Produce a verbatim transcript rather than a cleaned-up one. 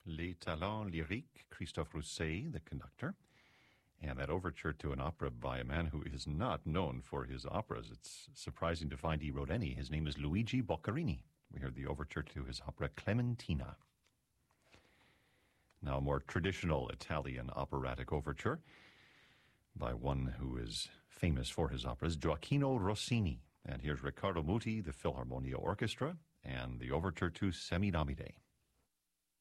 Les Talents Lyriques, Christophe Rousset, the conductor. And that overture to an opera by a man who is not known for his operas. It's surprising to find he wrote any. His name is Luigi Boccherini. We heard the overture to his opera Clementina. Now a more traditional Italian operatic overture by one who is famous for his operas, Gioacchino Rossini. And here's Riccardo Muti, the Philharmonia Orchestra, and the overture to Semiramide.